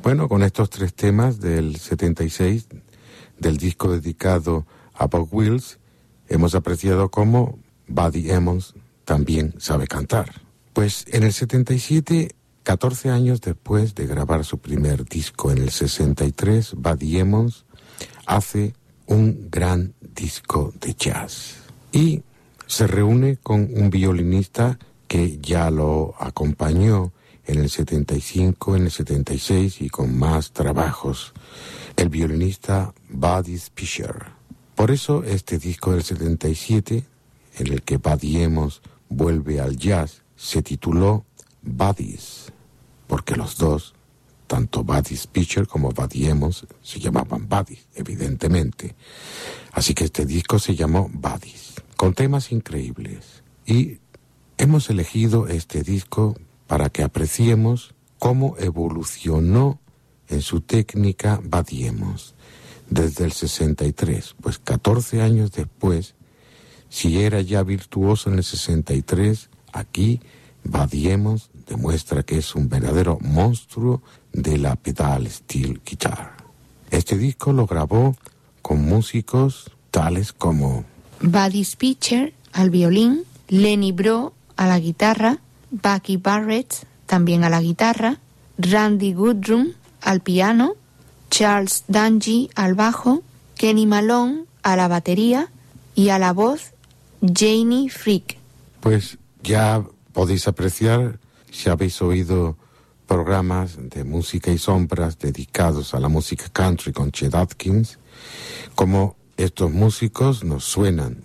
Bueno, con estos 3 temas del 76, del disco dedicado a Bob Wills, hemos apreciado cómo Buddy Emmons también sabe cantar. Pues en el 77, 14 años después de grabar su primer disco en el 63, Buddy Emmons hace un gran disco de jazz y se reúne con un violinista que ya lo acompañó en el 75, en el 76 y con más trabajos, el violinista Buddy Fischer. Por eso este disco del 77, en el que Buddy Emmons vuelve al jazz, se tituló Buddies, porque los dos, tanto Buddy Fischer como Buddy Emmons, se llamaban Buddies, evidentemente. Así que este disco se llamó Buddies, con temas increíbles. Y hemos elegido este disco para que apreciemos cómo evolucionó en su técnica Buddy Emmons desde el 63, pues 14 años después, si era ya virtuoso en el 63, aquí Buddy Emmons demuestra que es un verdadero monstruo de la pedal steel guitar. Este disco lo grabó con músicos tales como Buddy Fischer al violín, Lenny Breau a la guitarra, Bucky Barrett también a la guitarra, Randy Goodrum al piano, Charles Dungy al bajo, Kenny Malone a la batería y a la voz Janie Frick. Pues ya podéis apreciar, si habéis oído programas de música y sombras dedicados a la música country con Chet Atkins, como estos músicos nos suenan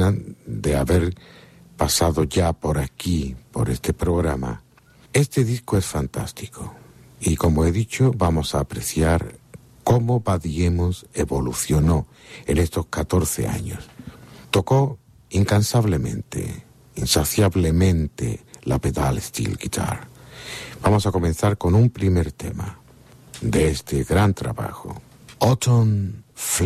de haber pasado ya por aquí, por este programa. Este disco es fantástico y, como he dicho, vamos a apreciar cómo Buddy Emmons evolucionó en estos 14 años. Tocó incansablemente, insaciablemente la pedal steel guitar. Vamos a comenzar con un primer tema de este gran trabajo, Autumn Flame.